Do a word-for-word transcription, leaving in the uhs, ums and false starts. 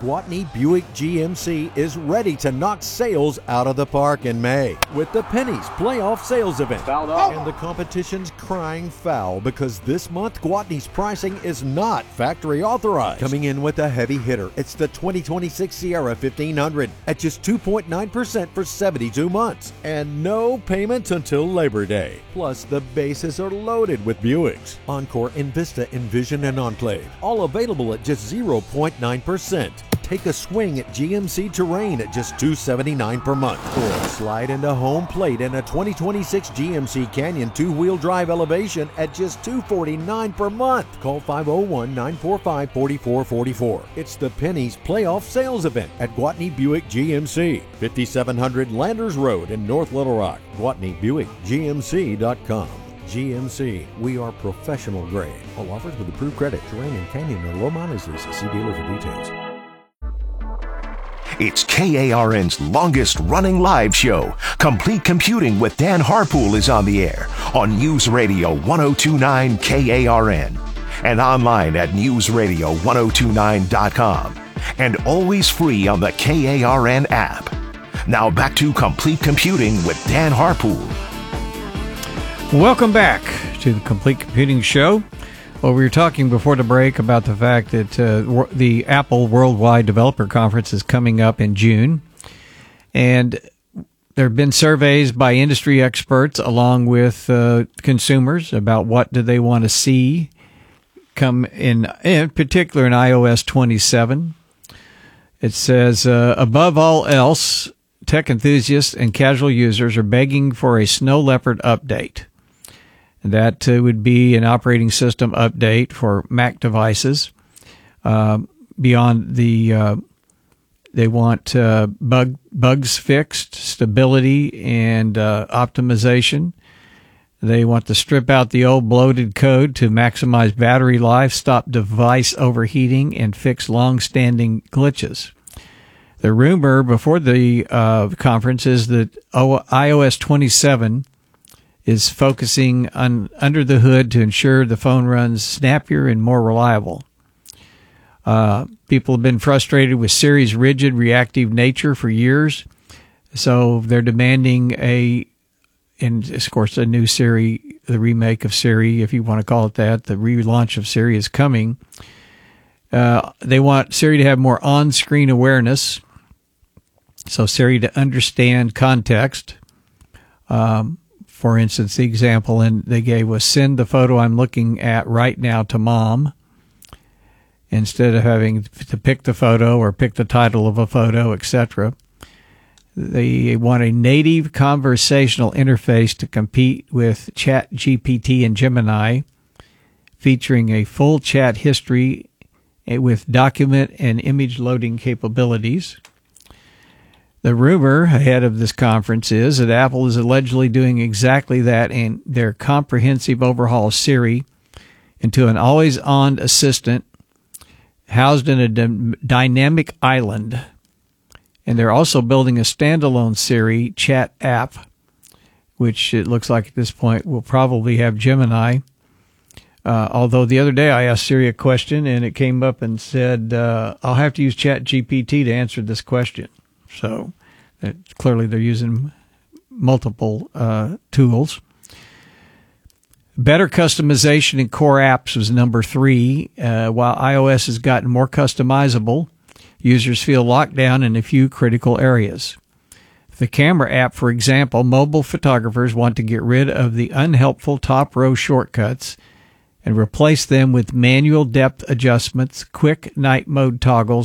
Gwatney Buick G M C is ready to knock sales out of the park in May with the Pennies Playoff Sales Event. Fouled off. And the competition's crying foul because this month Gwatney's pricing is not factory authorized. Coming in with a heavy hitter, it's the twenty twenty-six Sierra fifteen hundred at just two point nine percent for seventy-two months and no payments until Labor Day. Plus, the bases are loaded with Buicks. Encore, Envista, Envision, and Enclave, all available at just zero point nine percent. Take a swing at G M C Terrain at just two hundred seventy-nine dollars per month. Or slide into home plate in a twenty twenty-six G M C Canyon two-wheel drive elevation at just two hundred forty-nine dollars per month. Call five oh one, nine four five, four four four four. It's the Pennies Playoff Sales Event at Gwatney Buick G M C, fifty-seven hundred Landers Road in North Little Rock. Gwatney Buick G M C dot com. G M C, we are professional grade. All offers with approved credit. Terrain and Canyon are low mileage leases. See dealer for details. It's K A R N's longest-running live show. Complete Computing with Dan Harpool is on the air on News Radio one oh two point nine K A R N and online at news radio ten twenty-nine dot com and always free on the K A R N app. Now back to Complete Computing with Dan Harpool. Welcome back to the Complete Computing Show. Well, we were talking before the break about the fact that uh, the Apple Worldwide Developer Conference is coming up in June. And there have been surveys by industry experts along with uh, consumers about what do they want to see come in, in particular in i O S twenty-seven. It says, uh, above all else, tech enthusiasts and casual users are begging for a Snow Leopard update. That uh, would be an operating system update for Mac devices. Uh, beyond the, uh, they want uh, bug bugs fixed, stability, and uh, optimization. They want to strip out the old bloated code to maximize battery life, stop device overheating, and fix long-standing glitches. The rumor before the uh, conference is that i O S twenty-seven is focusing on under the hood to ensure the phone runs snappier and more reliable. Uh, people have been frustrated with Siri's rigid, reactive nature for years, so they're demanding a, and of course, a new Siri, the remake of Siri, if you want to call it that, the relaunch of Siri is coming. Uh, they want Siri to have more on-screen awareness, so Siri to understand context. Um, For instance, the example in, they gave was send the photo I'm looking at right now to mom, instead of having to pick the photo or pick the title of a photo, et cetera. They want a native conversational interface to compete with ChatGPT and Gemini, featuring a full chat history with document and image loading capabilities. The rumor ahead of this conference is that Apple is allegedly doing exactly that in their comprehensive overhaul of Siri into an always-on assistant housed in a d- dynamic island. And they're also building a standalone Siri chat app, which it looks like at this point will probably have Gemini. Uh, although the other day I asked Siri a question and it came up and said, uh, I'll have to use ChatGPT to answer this question. So uh, clearly they're using multiple uh, tools. Better customization in core apps was number three. Uh, while iOS has gotten more customizable, users feel locked down in a few critical areas. The camera app, for example, mobile photographers want to get rid of the unhelpful top row shortcuts and replace them with manual depth adjustments, quick night mode toggles,